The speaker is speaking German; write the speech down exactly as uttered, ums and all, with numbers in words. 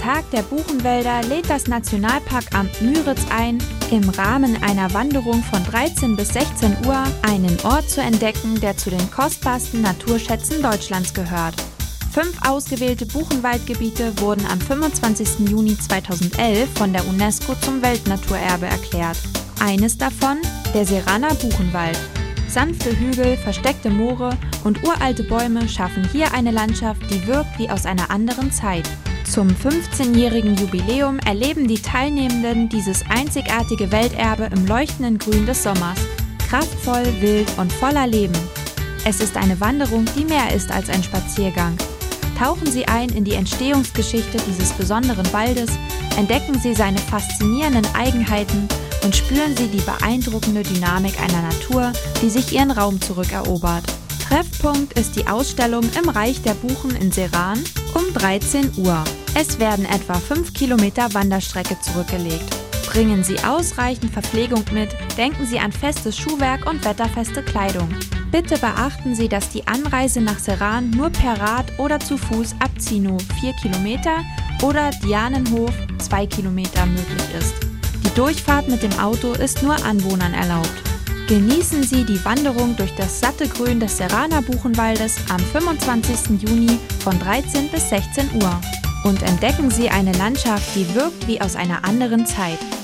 Tag der Buchenwälder lädt das Nationalparkamt Müritz ein, im Rahmen einer Wanderung von dreizehn bis sechzehn Uhr einen Ort zu entdecken, der zu den kostbarsten Naturschätzen Deutschlands gehört. Fünf ausgewählte Buchenwaldgebiete wurden am fünfundzwanzigsten Juni zweitausendelf von der UNESCO zum Weltnaturerbe erklärt. Eines davon der Seraner Buchenwald. Sanfte Hügel, versteckte Moore und uralte Bäume schaffen hier eine Landschaft, die wirkt wie aus einer anderen Zeit. Zum fünfzehnjährigen Jubiläum erleben die Teilnehmenden dieses einzigartige Welterbe im leuchtenden Grün des Sommers. Kraftvoll, wild und voller Leben. Es ist eine Wanderung, die mehr ist als ein Spaziergang. Tauchen Sie ein in die Entstehungsgeschichte dieses besonderen Waldes, entdecken Sie seine faszinierenden Eigenheiten und spüren Sie die beeindruckende Dynamik einer Natur, die sich ihren Raum zurückerobert. Treffpunkt ist die Ausstellung im Reich der Buchen in Seran um dreizehn Uhr. Es werden etwa fünf Kilometer Wanderstrecke zurückgelegt. Bringen Sie ausreichend Verpflegung mit, denken Sie an festes Schuhwerk und wetterfeste Kleidung. Bitte beachten Sie, dass die Anreise nach Seran nur per Rad oder zu Fuß ab Zino vier Kilometer oder Dianenhof zwei Kilometer möglich ist. Die Durchfahrt mit dem Auto ist nur Anwohnern erlaubt. Genießen Sie die Wanderung durch das satte Grün des Seraner Buchenwaldes am fünfundzwanzigsten Juni von dreizehn bis sechzehn Uhr und entdecken Sie eine Landschaft, die wirkt wie aus einer anderen Zeit.